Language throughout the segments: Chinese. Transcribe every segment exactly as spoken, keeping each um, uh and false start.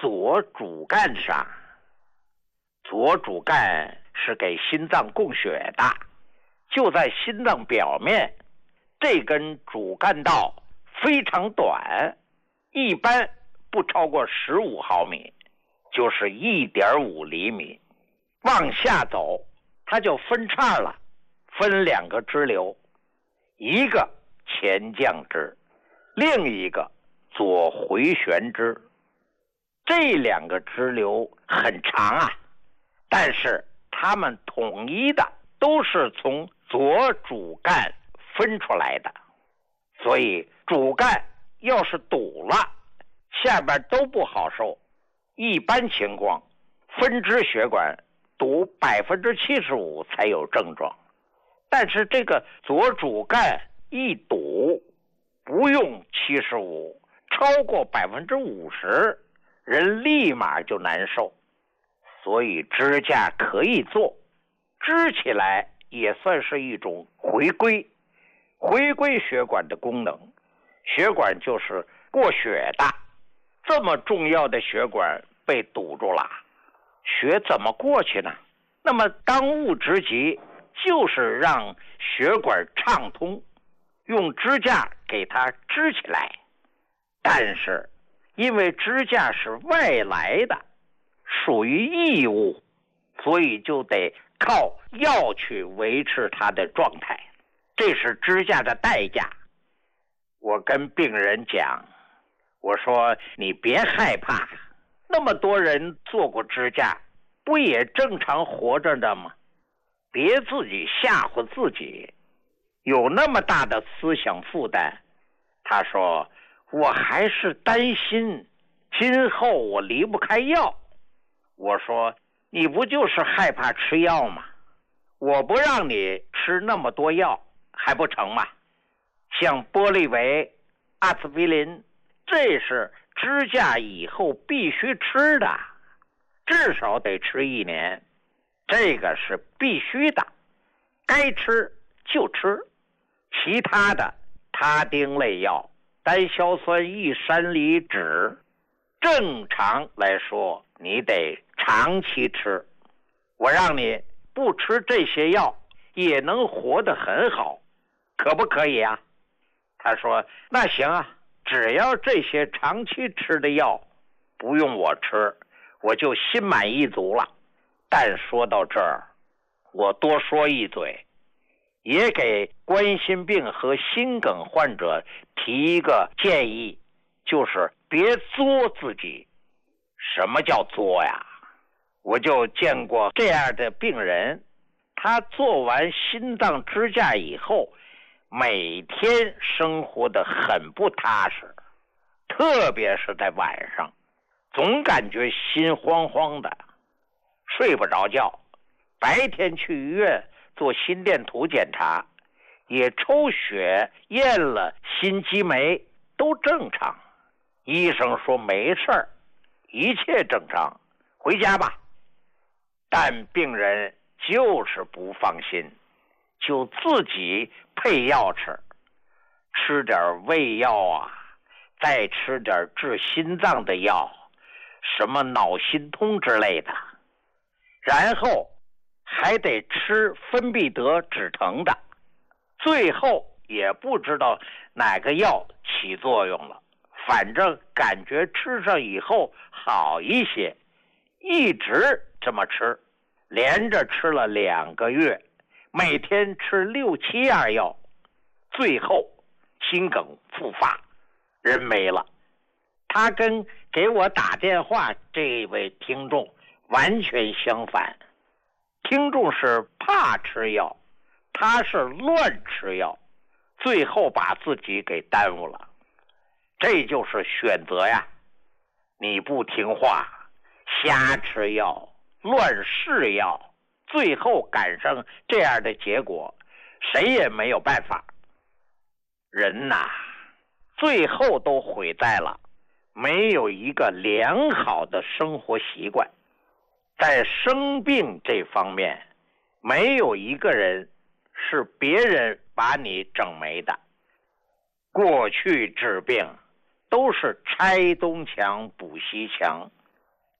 左主干上。左主干是给心脏供血的，就在心脏表面，这根主干道非常短，一般不超过十五毫米，就是 一点五厘米。往下走，它就分叉了，分两个支流，一个前降支，另一个左回旋支。这两个支流很长啊，但是它们统一的都是从左主干分出来的，所以主干要是堵了，下边都不好受。一般情况，分支血管堵百分之七十五才有症状，但是这个左主干一堵，不用七十五，超过百分之五十，人立马就难受。所以支架可以做，支起来也算是一种回归，回归血管的功能。血管就是过血的，这么重要的血管被堵住了，血怎么过去呢？那么当务之急就是让血管畅通，用支架给它支起来。但是因为支架是外来的，属于异物，所以就得靠药去维持它的状态，这是支架的代价。我跟病人讲，我说你别害怕，那么多人做过支架，不也正常活着的吗？别自己吓唬自己，有那么大的思想负担。他说我还是担心今后我离不开药。我说你不就是害怕吃药吗？我不让你吃那么多药还不成吗？像玻利维、阿司匹林，这是支架以后必须吃的，至少得吃一年，这个是必须的，该吃就吃。其他的他汀类药、单硝酸异山梨酯，正常来说你得长期吃。我让你不吃这些药也能活得很好，可不可以啊？他说那行啊，只要这些长期吃的药不用我吃，我就心满意足了。但说到这儿，我多说一嘴，也给冠心病和心梗患者提一个建议，就是别作自己。什么叫作呀？我就见过这样的病人，他做完心脏支架以后，每天生活得很不踏实，特别是在晚上，总感觉心慌慌的，睡不着觉。白天去医院做心电图检查，也抽血验了心肌酶，都正常。医生说没事儿，一切正常，回家吧。但病人就是不放心，就自己配药吃，吃点胃药啊，再吃点治心脏的药，什么脑心通之类的，然后还得吃芬必得止疼的，最后也不知道哪个药起作用了，反正感觉吃上以后好一些，一直这么吃，连着吃了两个月，每天吃六七样药，最后心梗复发，人没了。他跟给我打电话这位听众完全相反，听众是怕吃药，他是乱吃药，最后把自己给耽误了。这就是选择呀，你不听话，瞎吃药，乱试药，最后赶上这样的结果，谁也没有办法。人呐，最后都毁在了没有一个良好的生活习惯。在生病这方面，没有一个人是别人把你整没的。过去治病都是拆东墙补西墙，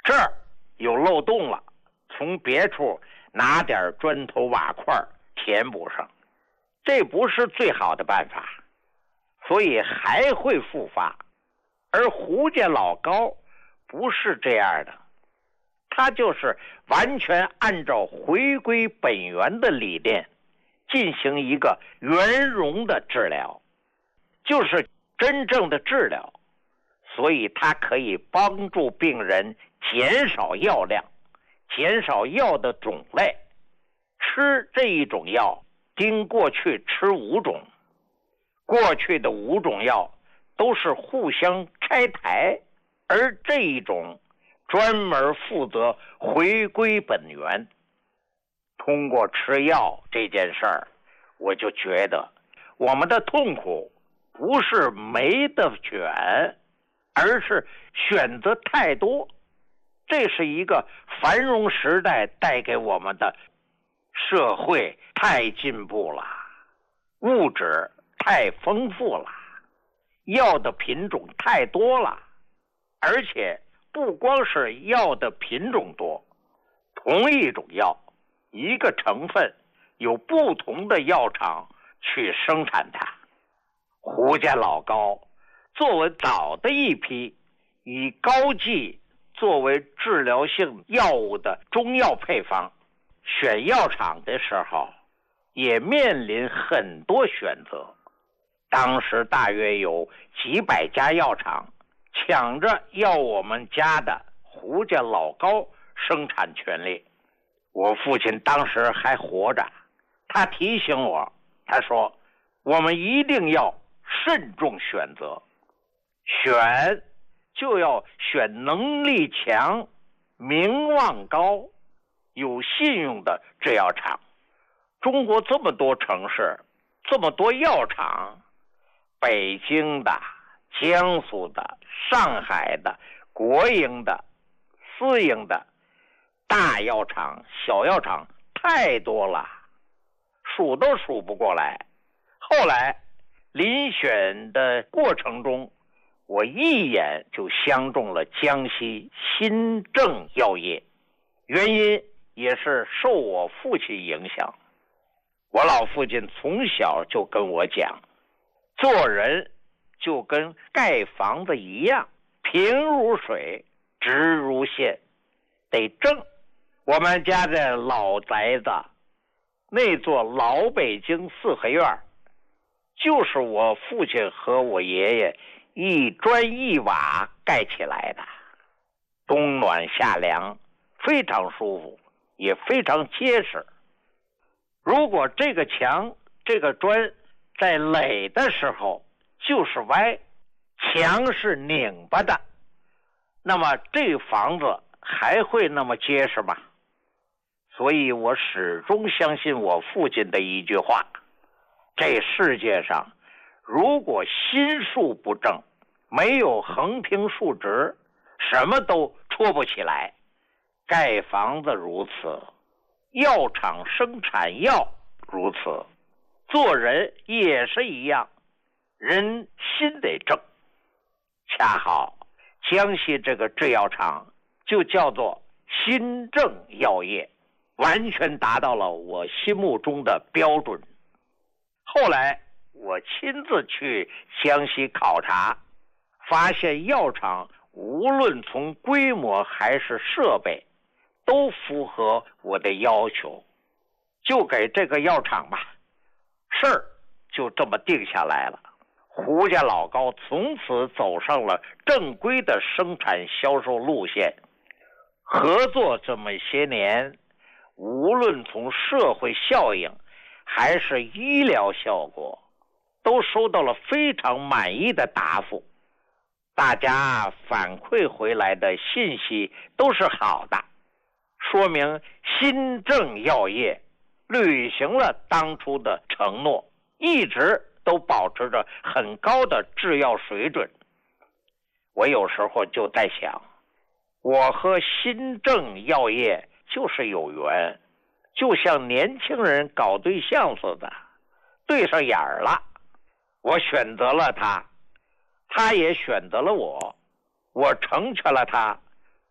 这儿有漏洞了，从别处拿点砖头瓦块填补上，这不是最好的办法，所以还会复发。而胡家老高不是这样的，他就是完全按照回归本源的理念进行一个圆融的治疗，就是真正的治疗，所以它可以帮助病人减少药量，减少药的种类。吃这一种药跟过去吃五种，过去的五种药都是互相拆台，而这一种专门负责回归本源。通过吃药这件事儿，我就觉得我们的痛苦不是没得选，而是选择太多。这是一个繁荣时代带给我们的，社会太进步了，物质太丰富了，药的品种太多了，而且不光是药的品种多，同一种药，一个成分有不同的药厂去生产它。胡家老高作为早的一批以高剂作为治疗性药物的中药配方，选药厂的时候也面临很多选择。当时大约有几百家药厂抢着要我们家的胡家老高生产权利。我父亲当时还活着，他提醒我，他说我们一定要慎重选择，选就要选能力强、名望高、有信用的制药厂。中国这么多城市，这么多药厂，北京的、江苏的、上海的、国营的、私营的，大药厂、小药厂太多了，数都数不过来。后来遴选的过程中，我一眼就相中了江西新政药业，原因也是受我父亲影响。我老父亲从小就跟我讲，做人就跟盖房子一样，平如水，直如线，得正。我们家的老宅子，那座老北京四合院，就是我父亲和我爷爷一砖一瓦盖起来的，冬暖夏凉，非常舒服，也非常结实。如果这个墙、这个砖在垒的时候就是歪，墙是拧巴的，那么这房子还会那么结实吗？所以我始终相信我父亲的一句话，这世界上如果心术不正，没有横平竖直，什么都戳不起来。盖房子如此，药厂生产药如此，做人也是一样，人心得正。恰好江西这个制药厂就叫做新政药业，完全达到了我心目中的标准。后来我亲自去江西考察，发现药厂无论从规模还是设备都符合我的要求，就给这个药厂吧，事儿就这么定下来了。胡家老高从此走上了正规的生产销售路线。合作这么些年，无论从社会效应还是医疗效果，都收到了非常满意的答复。大家反馈回来的信息都是好的，说明新政药业履行了当初的承诺，一直都保持着很高的制药水准。我有时候就在想，我和新政药业就是有缘，就像年轻人搞对象似的，对上眼儿了。我选择了他，他也选择了我，我成全了他，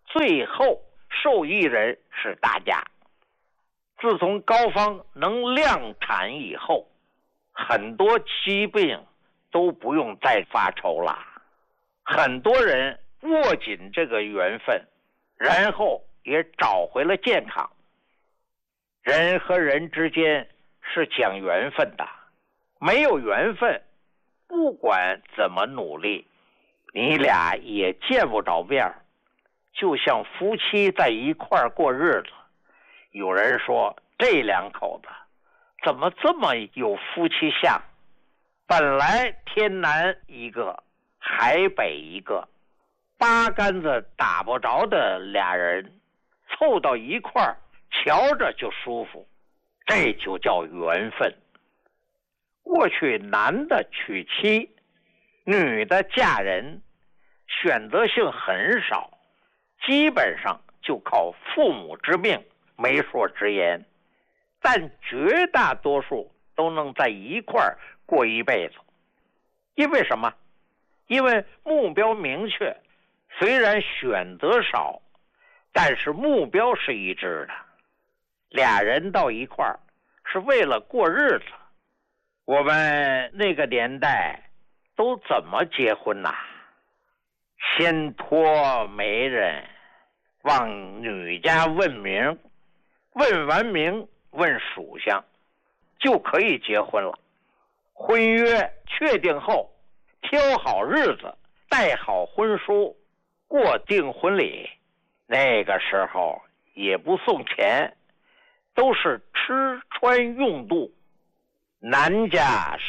最后受益人是大家。自从膏方能量产以后，很多疾病都不用再发愁了。很多人握紧这个缘分，然后也找回了健康。人和人之间是讲缘分的，没有缘分，不管怎么努力，你俩也见不着面。就像夫妻在一块儿过日子，有人说这两口子怎么这么有夫妻相？本来天南一个海北一个，八竿子打不着的俩人凑到一块儿，瞧着就舒服，这就叫缘分。过去男的娶妻，女的嫁人，选择性很少，基本上就靠父母之命、媒妁之言，但绝大多数都能在一块儿过一辈子。因为什么？因为目标明确，虽然选择少，但是目标是一致的。俩人到一块儿是为了过日子。我们那个年代都怎么结婚呐？先托媒人往女家问名，问完名问属相，就可以结婚了。婚约确定后，挑好日子，带好婚书，过订婚礼。那个时候也不送钱，都是吃穿用度。男家